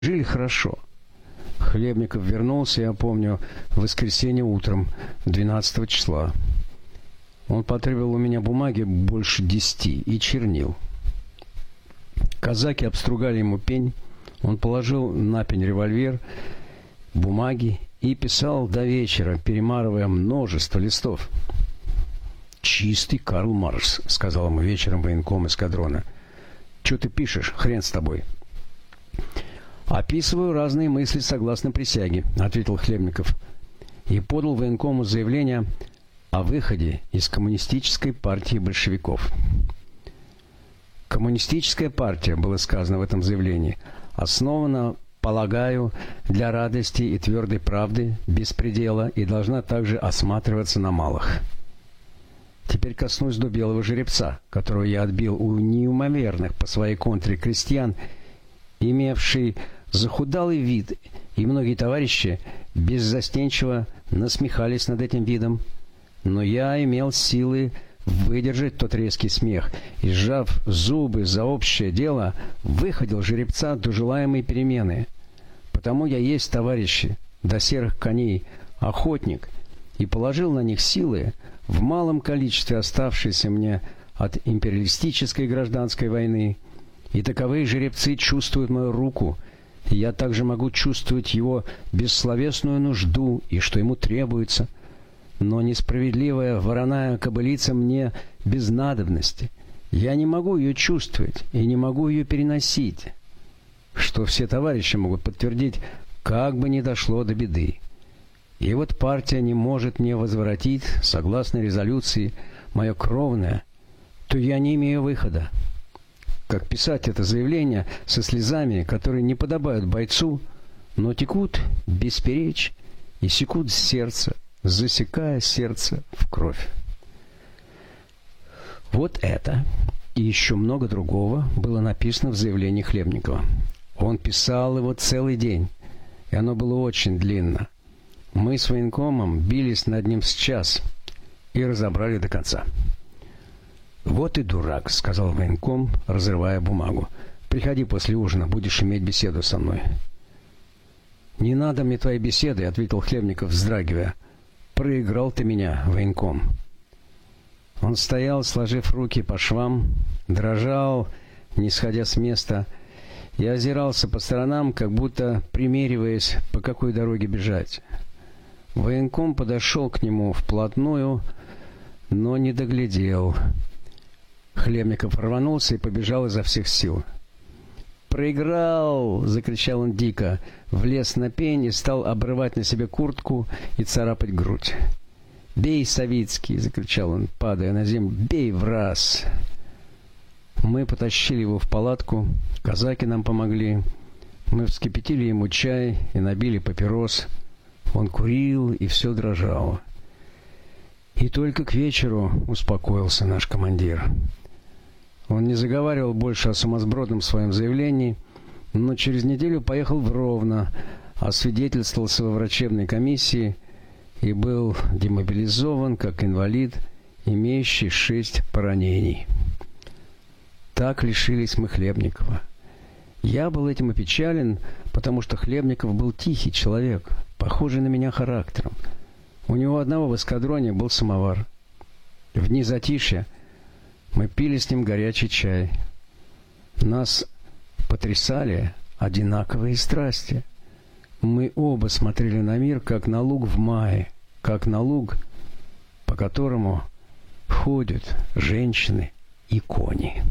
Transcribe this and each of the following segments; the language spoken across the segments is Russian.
Жили хорошо. Хлебников вернулся, я помню, в воскресенье утром, 12 числа. Он потребовал у меня бумаги больше 10 и чернил. Казаки обстругали ему пень, он положил на пень револьвер, бумаги и писал до вечера, перемарывая множество листов. «Чистый Карл Маркс», — сказал ему вечером военком эскадрона. «Чё ты пишешь? Хрен с тобой». «Описываю разные мысли согласно присяге», — ответил Хлебников. И подал военкому заявление о выходе из Коммунистической партии большевиков. Коммунистическая партия, было сказано в этом заявлении, основана, полагаю, для радости и твердой правды, беспредела, и должна также осматриваться на малых. Теперь коснусь до белого жеребца, которого я отбил у неимоверных по своей контре крестьян, имевший захудалый вид, и многие товарищи беззастенчиво насмехались над этим видом. Но я имел силы выдержать тот резкий смех и, сжав зубы за общее дело, выходил жеребца до желаемой перемены. Потому я есть, товарищи, до серых коней охотник, и положил на них силы, в малом количестве оставшиеся мне от империалистической гражданской войны, и таковые жеребцы чувствуют мою руку, и я также могу чувствовать его бессловесную нужду и что ему требуется. Но несправедливая вороная кобылица мне без надобности. Я не могу ее чувствовать и не могу ее переносить, что все товарищи могут подтвердить, как бы ни дошло до беды. И вот партия не может мне возвратить, согласно резолюции, мое кровное, то я не имею выхода. Как писать это заявление со слезами, которые не подобают бойцу, но текут бесперечь и секут сердце, засекая сердце в кровь. Вот это и еще много другого было написано в заявлении Хлебникова. Он писал его целый день, и оно было очень длинно. Мы с военкомом бились над ним с час и разобрали до конца. «Вот и дурак», — сказал военком, разрывая бумагу. «Приходи после ужина, будешь иметь беседу со мной». «Не надо мне твоей беседы», — ответил Хлебников, вздрагивая. «Проиграл ты меня, военком». Он стоял, сложив руки по швам, дрожал, не сходя с места, и озирался по сторонам, как будто примериваясь, по какой дороге бежать. Военком подошел к нему вплотную, но не доглядел. Хлебников рванулся и побежал изо всех сил. «Проиграл!» — закричал он дико, влез на пень и стал обрывать на себе куртку и царапать грудь. «Бей, Савицкий!» — закричал он, падая на землю. «Бей в раз!» Мы потащили его в палатку, казаки нам помогли. Мы вскипятили ему чай и набили папирос. Он курил, и все дрожало. И только к вечеру успокоился наш командир. Он не заговаривал больше о сумасбродном своем заявлении, но через неделю поехал в Ровно, освидетельствовался во врачебной комиссии и был демобилизован как инвалид, имеющий 6 поранений. Так лишились мы Хлебникова. Я был этим опечален, потому что Хлебников был тихий человек, похожий на меня характером. У него одного в эскадроне был самовар. В дни затишья мы пили с ним горячий чай. Нас потрясали одинаковые страсти. Мы оба смотрели на мир, как на луг в мае, как на луг, по которому ходят женщины и кони.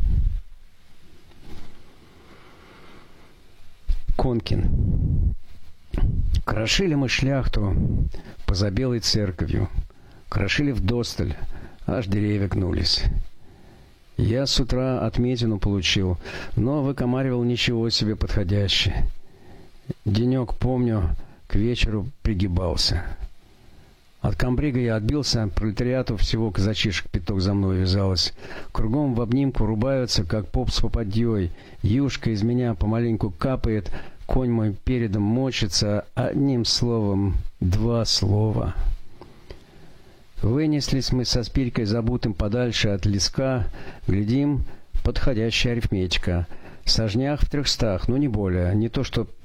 Конкин. Крошили мы шляхту поза Белой церковью. Крошили вдосталь, аж деревья гнулись. Я с утра отметину получил, но выкомаривал ничего себе подходящее. Денек, помню, к вечеру пригибался. От комбрига я отбился, пролетариату всего казачишек пяток за мной вязалось. Кругом в обнимку рубаются, как поп с попадьей. Юшка из меня помаленьку капает, конь мой передом мочится, одним словом, 2 слова. Вынеслись мы со Спирькой забутым подальше от леска, глядим, подходящая арифметика. Сажнях в 300, но не более, не то что